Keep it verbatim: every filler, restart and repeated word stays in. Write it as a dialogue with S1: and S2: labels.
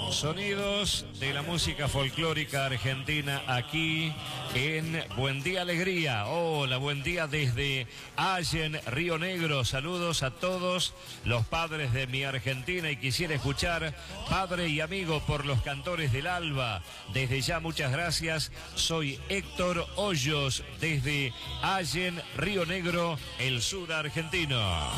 S1: Sonidos de la música folclórica argentina aquí en Buen Día Alegría. Hola, buen día desde Allen, Río Negro. Saludos a todos los padres de mi Argentina y quisiera escuchar Padre y Amigo por los Cantores del Alba. Desde ya muchas gracias. Soy Héctor Hoyos desde Allen, Río Negro, el sur argentino.